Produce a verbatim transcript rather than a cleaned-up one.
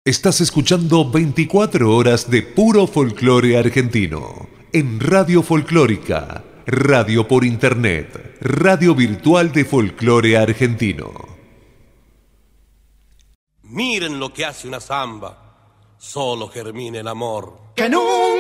Estás escuchando veinticuatro horas de puro folclore argentino en Radio Folclórica, radio por internet, radio virtual de folclore argentino. Miren lo que hace una zamba, solo germina el amor. Que nunca